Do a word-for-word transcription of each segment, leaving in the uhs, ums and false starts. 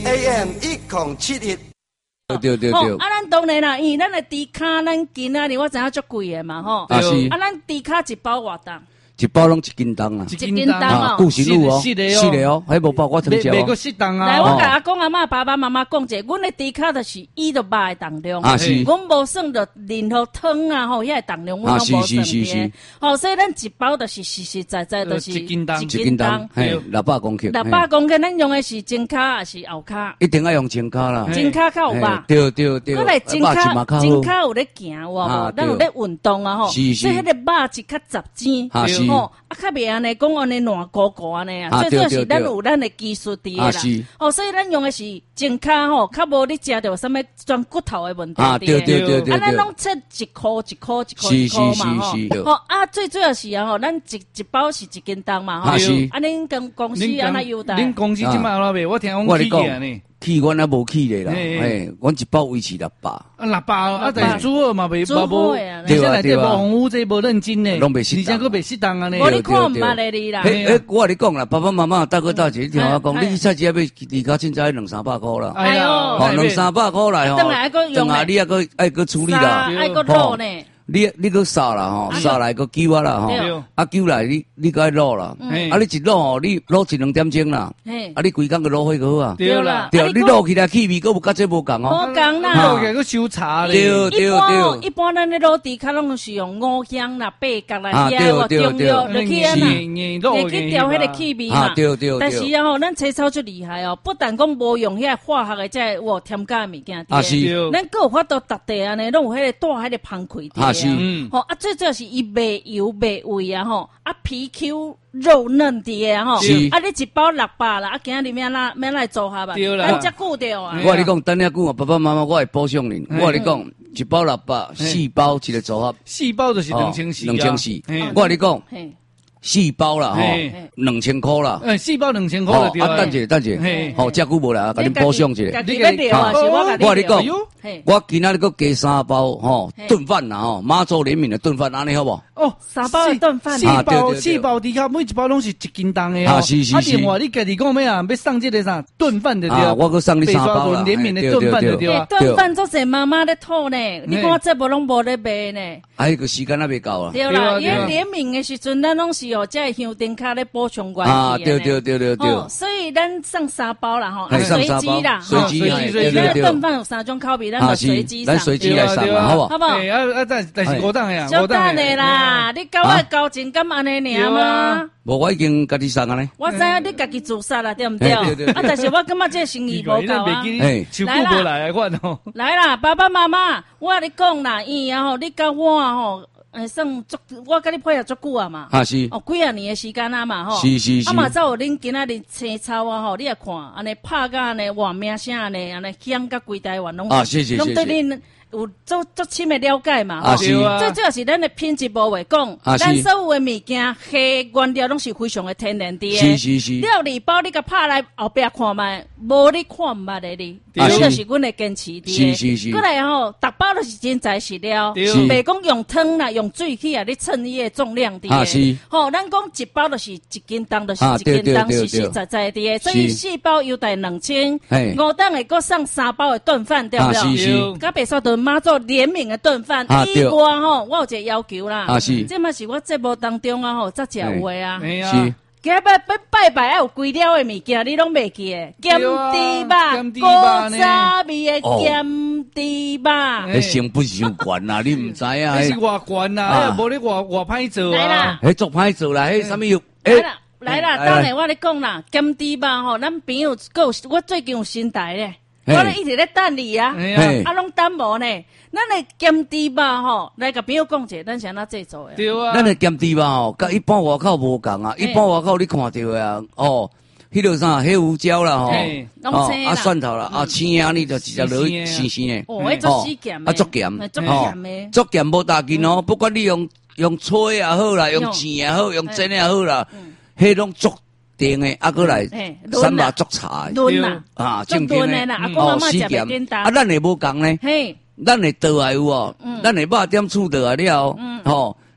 A M 一零七一。 对对对对。 啊，咱当然啦，因为咱的猪脚，咱今仔日我知影足贵的嘛，吼。 啊是。 啊，咱猪脚一包偌重？ 一包拢一斤重啊， 一斤重啊， 固形物哦， 是的是的哦，还无包括成交。 每个适当啊。 来，我甲阿公阿嬷、爸爸妈妈讲者，阮的猪脚就是一到八的重量， 啊是。 阮无算着任何汤啊吼，遐个重量阮拢无算的。吼，所以咱一包就是实实在在就是一斤重， 一斤重，嘿，六百公克。 六百公克，咱用的是前脚还是后脚？ 一定要用前脚啦， 前脚较有吧？ 对对对。 过来前脚，前脚有咧行有无？咱有咧运动啊吼，所以迄个肉是较杂精，吼，啊较袂。安尼讲安尼软糊糊安尼啊，最主要是咱有咱的技术伫诶啦。哦，所以咱用的是正脚吼，较无你食到什么钻骨头的问题。 啊，对对对对。 啊，咱拢切一箍一箍一箍一箍嘛吼。哦啊，最主要是啊吼，咱一一包是一斤重嘛吼。啊是。啊，恁跟公司安那优待？ 恁公司即摆有哪卖？我听讲起个呢。 起阮也无起咧啦，嘿，阮一包维持六百。 啊，六百啊，但是煮好嘛袂无无， 对啊对啊，无防污这无认真呢， 拢袂适当， 而且佫袂适当啊呢。 无你看毋捌咧你啦。 诶诶，我甲你讲啦，爸爸妈妈大哥大姐，你听我讲，你菜市要离家凊彩两三百箍啦。 哎呦， 哦，两三百箍来吼， 等下佫用啊，你还佫爱佫处理啦， 爱佫卤呢。 你你佫杀啦吼，杀来佫揪啊啦吼，啊揪来你你佫爱卤啦，啊你一卤吼，你卤一两点钟啦，啊你规工佫卤火佫好啊， 对啦， 对，你卤起来气味佫有甲这无共哦， 无共啦， 卤起来佫收茶咧， 对对对， 一般咱咧卤猪脚拢是用五香啦、八角啦、遐个中药落去啊嘛，落去调迄个气味嘛， 对对。 但是啊吼，咱青草最厉害哦，不但讲无用遐化学的这有添加物件， 啊是， 咱佫有法度逐地安尼，拢有迄个带迄个芳开的。 是， 吼啊，最主要是伊袂油袂味啊吼，啊皮 Q 肉嫩的啊吼，啊你一包六百啦，啊今日免啦免来做下吧，咱遮久着啊。 我跟你讲，等下久啊，爸爸妈妈我会补偿恁。我跟你讲，一包六百，四包一个组合， 四包就是两千四， 两千四。我跟你讲。四包啦，吼，两千块啦。 嗯，四包两千块就对啦。 啊，等一下，等一下，吼，遮久无啦，甲恁补偿一下。 你个料啊，是我甲你讲，我今仔日佫加三包，吼，炖饭啦，吼，妈祖联名的炖饭，安尼好无？ 哦， 三包的炖饭， 四包四包猪脚，每一包拢是一斤重的哦。 啊，是是是。 啊，另外你家己讲咩啊？要送这个啥炖饭的对啊？ 我佫送你三包啦。 联名的炖饭的对啊。 炖饭做些妈妈咧吐呢，你看这无拢无咧卖呢。 啊，个时间还未到啊。 对啦，因为联名的时阵，咱拢是哦，这香灯卡咧补充关系啊，对对对对对。 所以咱送三包啦，吼， 随机啦， 随机随机。咱炖饭有三种口味，咱就随机上。 咱随机来上嘛，好不？ 好不？ 哎啊啊，但但是五档呀， 五档的啦，你交我交情咁安尼尔吗？ 无，我已经家己送啊咧。 我知影你家己自杀啦，对唔对？啊，但是我感觉这生意无够啊。 来啦， 来啦，爸爸妈妈，我跟你讲啦，伊啊吼，你甲我吼。诶，算足，我甲你配合足久啊嘛。 啊是。 哦，几啊年的时间啊嘛吼。 是是是。 啊嘛，才有恁今仔日青草啊吼，你也看，安尼拍甲安尼换名声安尼，安尼响甲规台湾拢。 啊，谢谢谢谢。 拢对恁有足足深的了解嘛。 啊是。 最主要是咱的品质无话讲，咱所有的物件黑原料拢是非常的天然的。 是是是。 料理包你甲拍来后壁看卖，无你看毋捌的你。这就是阮的坚持的。 是是是。 过来吼，逐包都是真材实料，袂讲用汤啦，用水去啊，你称伊的重量的。 啊是。 吼，咱讲一包就是一斤重，就是一斤重，实实在在的。所以四包优待两千，五档会搁送三包的炖饭，对不对？ 啊是是。 甲白沙屯妈祖联名的炖饭，以外吼，我有一个要求啦。 啊是。 这嘛是我节目当中啊吼，才食有的啊。 是。 今日拜拜拜要有几料的物件，你拢袂记诶？咸猪肉、古早味的咸猪肉， 迄成本伤悬啦，你毋知影？ 迄是外悬啦，无你外外歹做啊。 来啦， 迄足歹做啦，迄啥物又？ 来啦，来啦，当然我咧讲啦，咸猪肉吼，咱朋友有，我最近有新台咧，我咧一直咧等你啊，啊拢等无呢。咱的咸猪肉吼，来甲朋友讲者，咱是安怎制作的？ 对啊， 咱的咸猪肉吼，甲一般外口无共啊，一般外口你看到的啊，哦，迄个啥黑胡椒啦吼，哦啊蒜头啦，啊青啊，你就直接落去鲜鲜的， 哦，迄足死咸啊足咸， 足咸的， 足咸无大斤哦，不管你用用吹也好啦，用煎也好，用蒸也好啦，迄拢足甜的，啊过来三把足茶， 炖啦， 啊正经的， 哦死咸， 啊咱会无共呢？ 嘿。 咱的倒来有哦，咱的肉点厝倒来了，吼，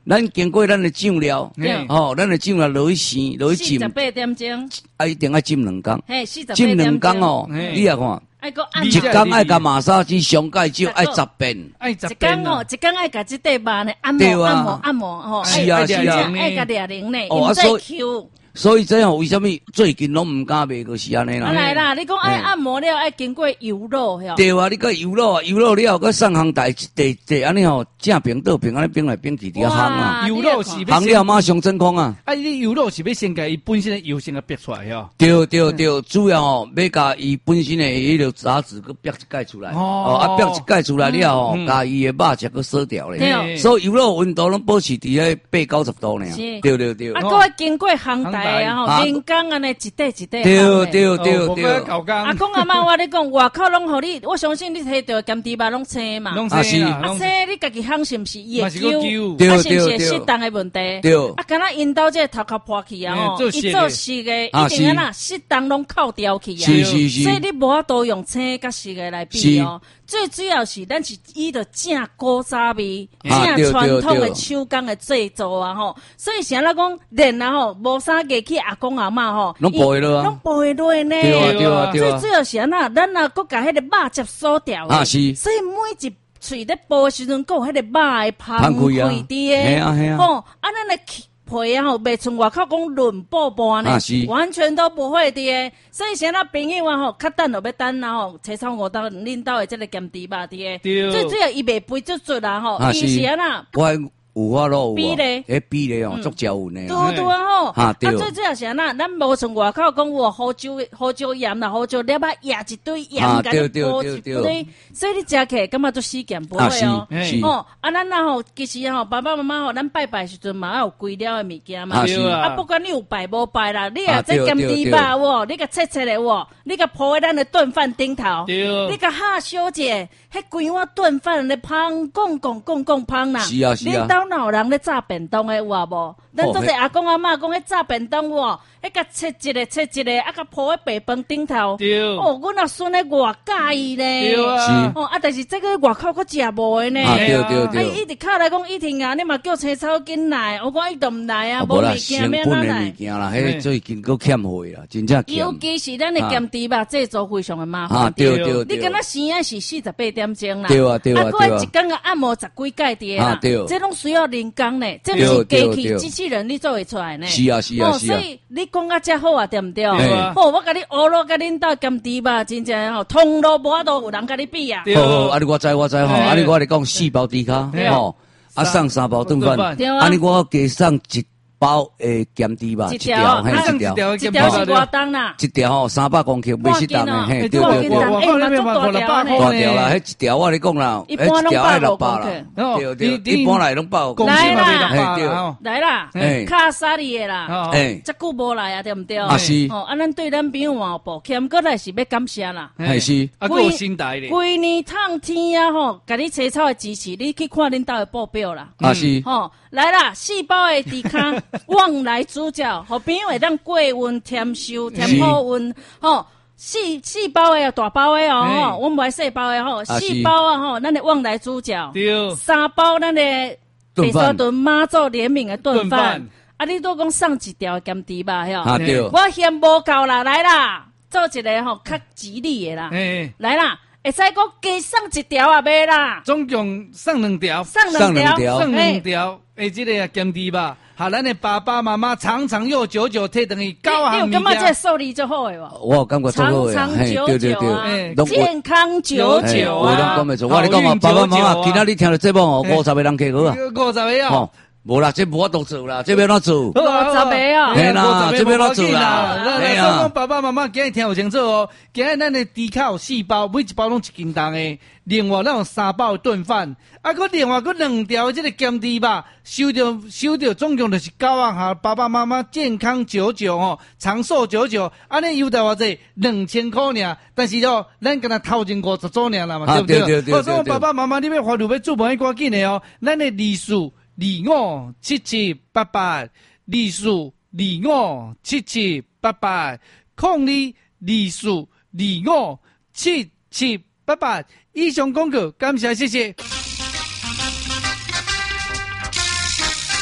咱经过咱的酱料，哦，咱的酱料落去生，落去浸， 四十八点钟， 啊，一定要浸两工， 嘿，四十八浸两工哦，你也看。一天爱甲马杀鸡上盖酒爱十遍， 一天哦，一天爱甲这块肉呢按摩按摩按摩吼， 是啊是啊， 爱甲俩零呢，哦所以所以这样为什么最近拢唔敢卖，就是安尼啦。 来啦，你讲爱按摩了，爱经过油肉， 对啊，你个油肉，油肉了，个上行台地地安尼吼，正平倒平安尼冰来冰去，底下烘啊。 油肉是烘了马上真空啊。 啊，你油肉是要先甲伊本身的油先甲逼出来哟。 对对对，主要吼要甲伊本身的迄个杂质个逼一盖出来。哦，啊逼一盖出来了吼，甲伊的肉质个烧掉咧。所以油肉温度拢保持伫咧八九十度呢。对对对。 啊，个经过烘台。哎呀吼，人工安尼一块一块， 对对对对。 阿公阿妈，我咧讲，外口拢互你，我相信你摕到甘蔗肉拢青嘛， 啊是， 啊青你家己烘是毋是伊会揪， 啊是毋是适当的问题？ 对， 啊，敢若因兜这头壳破去啊吼，伊做熟的，一定安那适当拢扣掉去啊， 是是是， 所以你无法度用青甲熟的来比哦。最主要是咱是伊着正古早味、正传统的手工的制作啊吼，所以像咱讲练啊吼，无啥个去阿公阿嬷吼， 拢背落啊， 拢背落呢。 对啊对啊对啊。 最主要是安那，咱啊搁甲迄个肉接锁掉啊是。 所以每一喙咧剥的时阵，搁有迄个肉的芳开伫诶。 啊系啊。 吼，啊咱咧皮啊吼，袂像外口讲润薄薄呢，完全都不会的诶。所以像咱朋友啊吼，较等就要等啦吼，初草五刀恁兜的这个咸猪肉的诶。最主要伊袂肥足足啦吼，伊是安那。 有法咯， 比咧， 诶比咧哦，足招稳诶。 对对啊吼， 啊对。 啊最主要是安那，咱无像外口讲有胡椒胡椒盐啦，胡椒粒啊压一堆盐，甲你煲一堆，所以你食起来感觉都死咸不会哦。哦，啊咱那吼，其实吼，爸爸妈妈吼，咱拜拜时阵嘛有贵了的物件嘛。啊不管你有拜无拜啦，你啊这咸猪肉喎，你甲切切的喎，你甲铺喺咱的炖饭顶头，你甲下小姐，迄规碗炖饭咧香，公公公公香啦。 是啊是啊。 哪有人咧炸便当诶有啊无？咱做者阿公阿嬷讲迄炸便当喎，迄甲切一个切一个，啊甲铺喺白饭顶头。哦，阮阿孙咧偌介意咧。哦，啊，但是这个外口佫食无诶呢。 对对对。 伊一直靠来讲一听啊，你嘛叫青草紧来，我讲伊都毋来啊，无物件免哪来。 物件啦，迄最近佫欠货啦，真正欠。 尤其是咱诶咸猪肉制作非常诶麻烦。 啊，对对对。 你敢若生啊是四十八点钟啦。 对啊对啊对啊。 啊，佫一工啊按摩十几届伫啦。 啊对。 这拢需要人工呢，这是机器机器人你做会出来呢。 是啊是啊是啊。所以你讲啊遮好啊，对毋对？好，我甲你学咯，甲恁兜咸猪肉真正吼，通路无法度有人甲你比啊。 好好，啊你我知我知吼，啊你我来讲四包猪脚，吼，啊送三包炖饭，啊你我加送一包诶咸猪肉，一条，嘿一条， 一条是偌重啦？ 一条吼三百公克，袂适当诶，嘿，对对对， 哎嘛足大条呢， 大条啦，迄一条我咧讲啦， 一般拢百六公克， 对对，一般来拢百公克， 来啦， 对， 来啦，卡萨利诶啦，哎，这久无来啊，对毋对？ 啊是， 哦，啊咱对咱朋友嘛抱歉，过来是要感谢啦， 还是， 啊个新台咧， 规年烫天啊吼，甲你青草诶支持，你去看恁兜诶报表啦， 啊是， 吼。来啦，四包的猪脚旺来主角，互朋友会当过温添收添好温吼。四四包的大包的哦，吼，我买细包的吼，四包啊吼，咱的旺来主角，三包咱的白沙屯妈祖联名的炖饭，啊，你都讲送一条咸猪肉哟， 啊对， 我嫌无够啦，来啦，做一个吼较吉利的啦，来啦。会使讲加送一条也袂啦， 总共送两条， 送两条， 送两条，诶，这个咸猪肉，哈，咱的爸爸妈妈长长又久久摕等于高行你有感觉这受力就好诶无？ 我有感觉做好诶， 长长久久啊，健康久久啊。我拢讲袂错，我你讲嘛，爸爸妈妈，今仔日听到节目哦，五十个人客好啊， 五十个啊。 无啦，这无法度做啦，这要怎做？ 五十个啊， 嘿啦，这要怎做啦？ 嘿啊！讲爸爸妈妈今日听有清楚哦，今日咱的猪脚有四包，每一包拢一斤重的。另外咱有三包炖饭，啊，佮另外佮两条这个咸猪肉，收着收着，总共就是九万哈。爸爸妈妈健康久久哦，长寿久久，安尼优待偌济两千块尔。但是哦，咱敢若头前五十组尔啦嘛，对不对？对对对。我说爸爸妈妈，你要花路要做饭，赶紧的哦，咱的利数。二五七七八八，二四二五七七八八，控二二四二五七七八八。以上广告，感谢谢谢。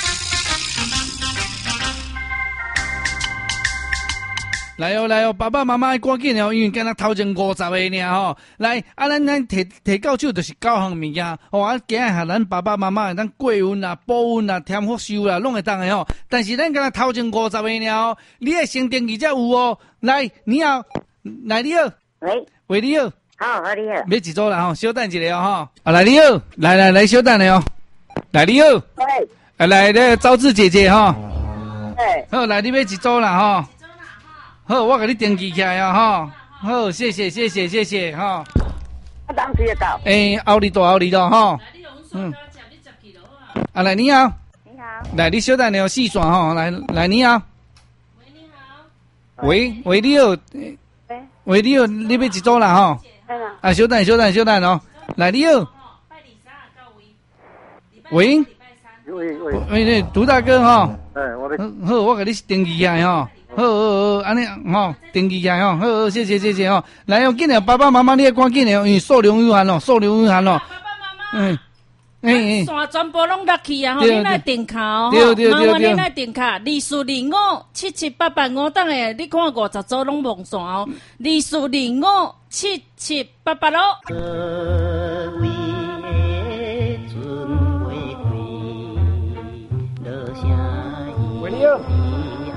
来哦来哦，爸爸妈妈赶紧哦，因为今仔头前五十个尔吼。来，啊，咱咱摕摕到手就是九项物件，哦，啊，今日下咱爸爸妈妈，咱过运啦、保运啦、添福寿啦，拢会当的吼。但是咱今仔头前五十个尔哦，你的先登记才有哦。来，你好，来你好， 喂， 喂你好， 好，好你好， 别急走啦吼，稍等一下哦吼。啊，来你好，来来来，稍等咧哦，来你好， 喂， 啊来咧，招致姐姐吼， 哎， 好，来你要一组啦吼。好，我给你登记起来啊，哈。好，谢谢，谢谢，谢谢，哈。 我当时就到。 诶，奥利多，奥利多，哈。嗯。啊，来，你好。 你好。 来，你稍等了，细算哈。来，来，你好。 喂，你好。 喂，喂，你好。 喂。 喂，你好，你要一组啦，哈。啊，稍等，稍等，稍等哦。来，你好。喂。 喂喂。 喂，那杜大哥哈。 哎，我的。 好，我给你登记起来哈。好好好，安尼吼，登记起来吼，好好，谢谢谢谢吼，来哦，紧点，爸爸妈妈你也赶紧的哦，因为数量有限哦，数量有限哦。 爸爸妈妈， 嗯，哎哎， 线全部拢落去啊！吼，你来订卡哦， 对对对对， 你来订卡，二四二五七七八八五，等下你看五十组拢忘线哦，二四二五七七八八咯。 喂，你好。